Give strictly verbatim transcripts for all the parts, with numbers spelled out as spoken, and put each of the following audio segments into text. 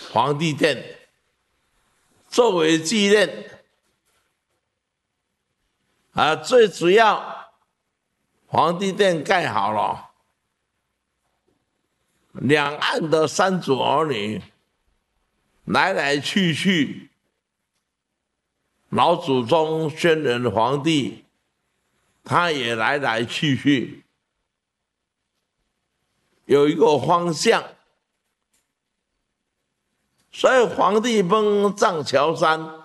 皇帝殿作为纪念啊，最主要皇帝殿盖好了，两岸的三族儿女来来去去，老祖宗轩仁皇帝他也来来去去，有一个方向。所以皇帝崩葬乔山，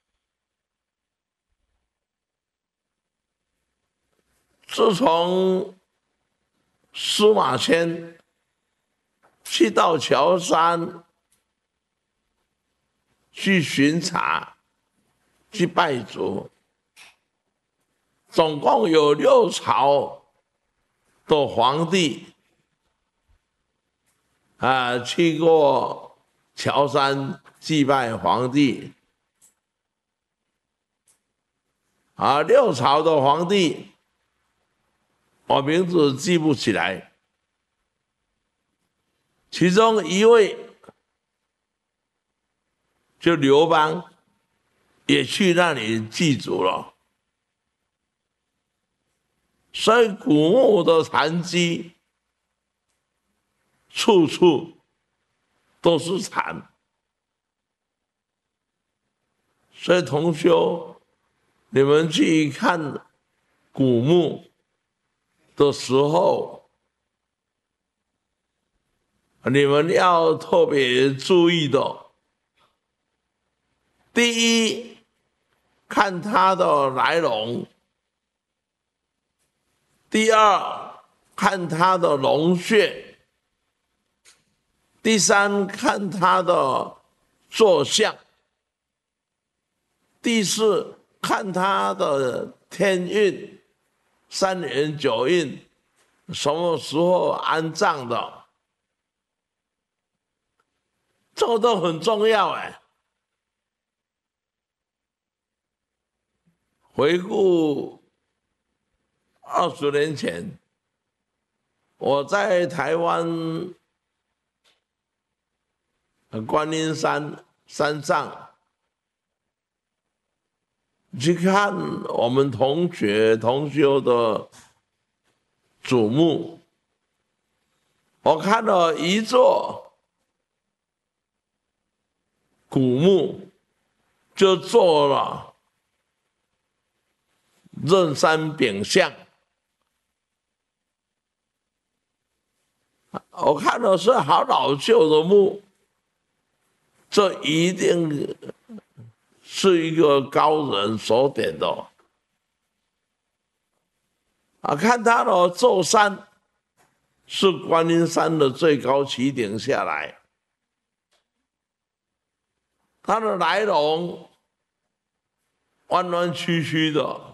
自从司马迁去到乔山去巡查、去拜祖，总共有六朝的皇帝啊去过乔山祭拜皇帝，啊，六朝的皇帝，我名字记不起来。其中一位就刘邦，也去那里祭祖了。所以古墓的残迹，处处都是残。所以同修，你们去看古墓的时候，你们要特别注意的，第一，看它的来龙；第二，看它的龙穴；第三，看它的坐像；第四，看它的天运，三元九运什么时候安葬的，这个都很重要哎。回顾二十年前，我在台湾观音山山上去看我们同学同修的祖墓，我看到一座古墓，就做了壬山丙相，我看到是好老旧的墓，这一定是一个高人所点的。啊，看他的座山是观音山的最高起点下来，它的来龙弯弯曲曲的。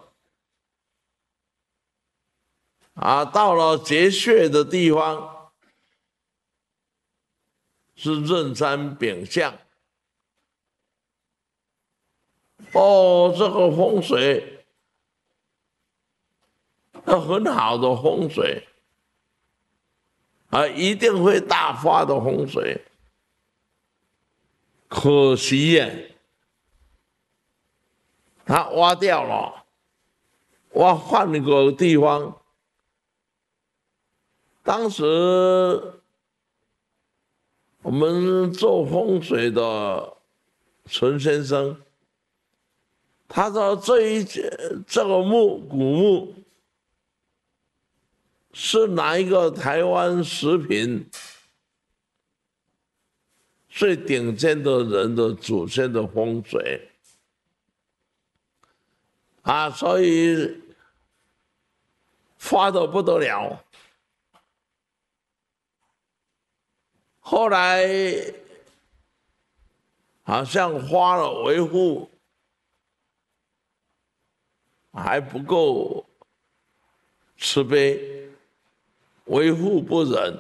啊，到了结穴的地方是壬山丙相。哦，这个风水，很好的风水，啊，一定会大发的风水。可惜耶，他挖掉了，挖换一个地方。当时我们做风水的陈先生，他说这一这个墓古墓是哪一个台湾食品最顶尖的人的祖先的风水啊，所以发得不得了。后来好像花了维护还不够慈悲，维护不仁，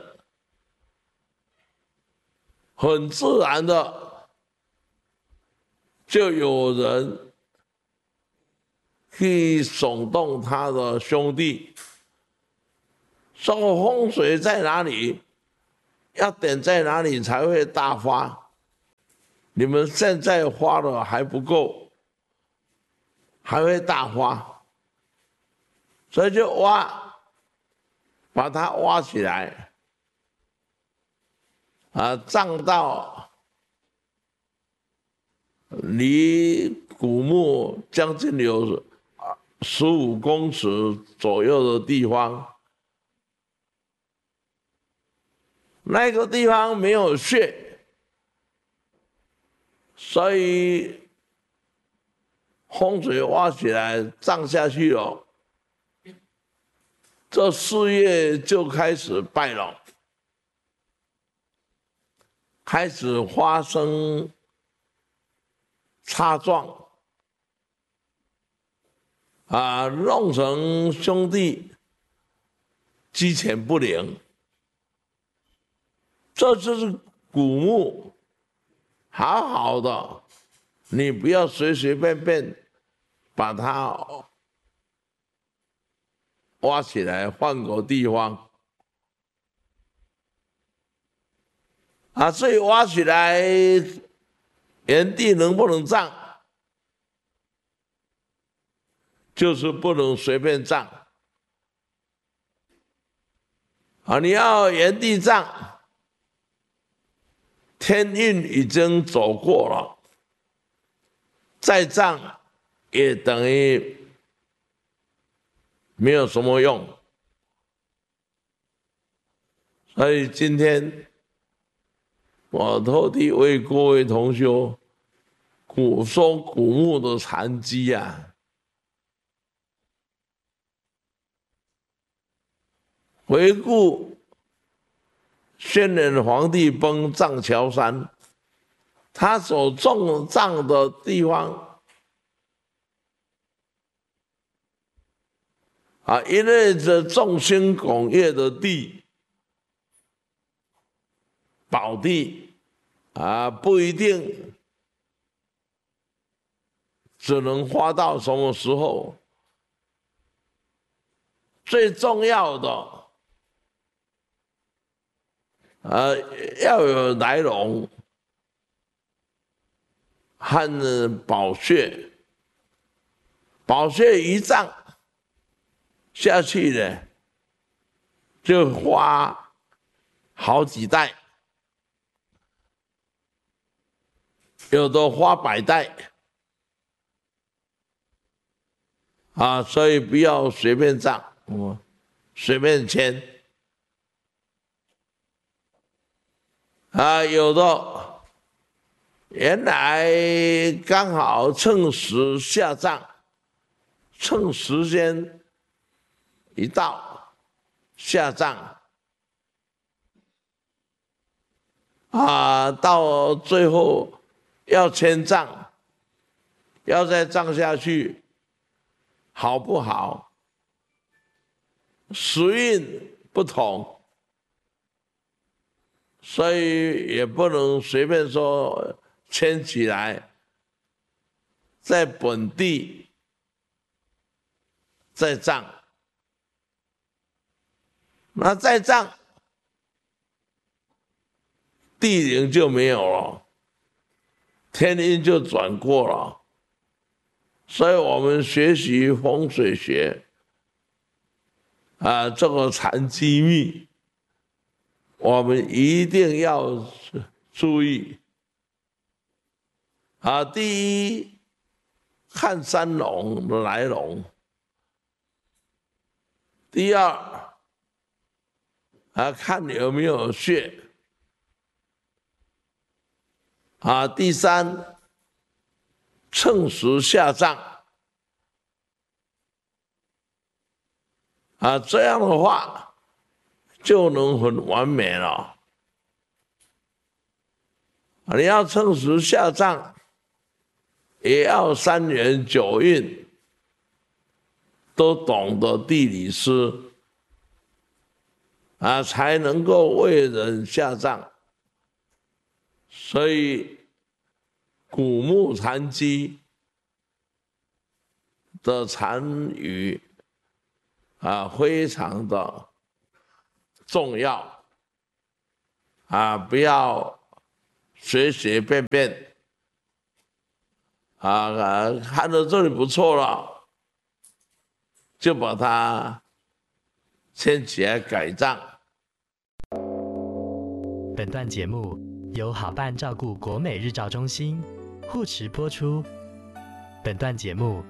很自然的就有人去耸动他的兄弟，这个风水在哪里？要点在哪里才会大发？ 你们现在花的还不够，还会大花，所以就挖，把它挖起来，啊，葬到离古墓将近有十五公尺左右的地方。那个地方没有穴，所以风水挖起来葬下去了，这事业就开始败了，开始发生差状，啊，弄成兄弟鸡犬不宁。这就是古墓，好好的，你不要随随便便把它挖起来，换个地方啊！所以挖起来，原地能不能葬，就是不能随便葬啊！你要原地葬。天运已经走过了，再葬也等于没有什么用。所以今天我特地为各位同修古说古墓的禅机啊，回顾轩辕皇帝崩藏桥山，他所种葬的地方啊，因为这众星拱月的地，宝地啊，不一定只能花到什么时候。最重要的，呃，要有来龙和宝穴，宝穴一丈下去呢，就花好几代，有的花百代啊，所以不要随便葬，嗯，随便签啊，有的原来刚好趁时下葬，趁时间一到下葬啊，到最后要迁葬，要再葬下去，好不好？时运不同，所以也不能随便说迁起来，在本地再葬。那再葬，地灵就没有了，天阴就转过了。所以我们学习风水学啊，这个禅机密，我们一定要注意啊。第一，看山龙的来龙；第二，啊，看有没有穴；啊，第三，趁时下葬。啊，这样的话就能很完美了。你要趁时下葬，也要三元九运都懂得地理师啊，才能够为人下葬。所以古墓禅机的禅语啊，非常的重要啊，不要随随便便啊，看到这里不错了，就把它牵起来改葬。 本段节目由好伴照顾国美日照中心护持播出。本段节目